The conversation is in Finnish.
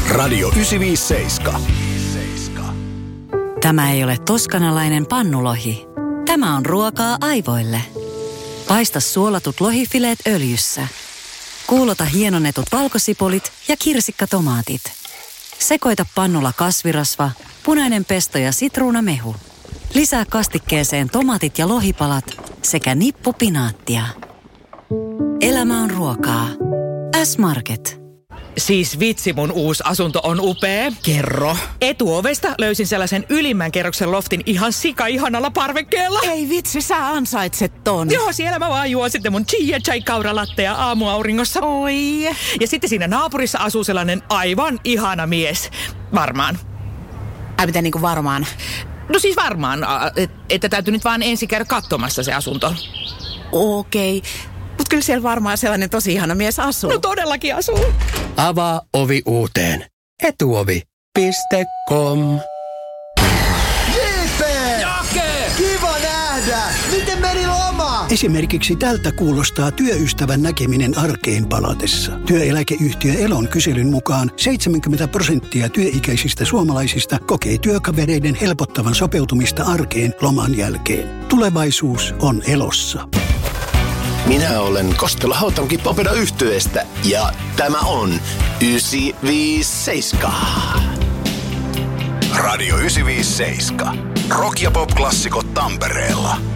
Radio 957. Tämä ei ole toskanalainen pannulohi. Tämä on ruokaa aivoille. Paista suolatut lohifileet öljyssä. Kuulota hienonnetut valkosipulit ja kirsikkatomaatit. Sekoita pannulla kasvirasva, punainen pesto ja sitruunamehu. Lisää kastikkeeseen tomaatit ja lohipalat sekä nippu pinaattia. Elämä on ruokaa. S-Market. Siis vitsi, mun uusi asunto on upea. Kerro. Etuovesta löysin sellaisen ylimmän kerroksen loftin ihan sika-ihanalla parvekkeella. Ei vitsi, sä ansaitset ton. Joo, siellä mä vaan juon sitten mun chia chai kauralattea aamuauringossa. Oi. Ja sitten siinä naapurissa asuu sellainen aivan ihana mies. Varmaan. Ai miten niinku varmaan? No siis varmaan, että täytyy nyt vaan ensin käydä katsomassa se asunto. Okei. Mut kyllä siellä varmaan sellainen tosi ihana mies asuu. No todellakin asuu. Avaa ovi uuteen. Etuovi.com. Jake! Kiva nähdä! Miten meni loma? Esimerkiksi tältä kuulostaa työystävän näkeminen arkeen palatessa. Työeläkeyhtiö Elon kyselyn mukaan 70% työikäisistä suomalaisista kokee työkavereiden helpottavan sopeutumista arkeen loman jälkeen. Tulevaisuus on Elossa. Minä olen Kostola-Hautankin Popeda -yhtyeestä ja tämä on 957. Radio 957. Rock- ja pop-klassikot Tampereella.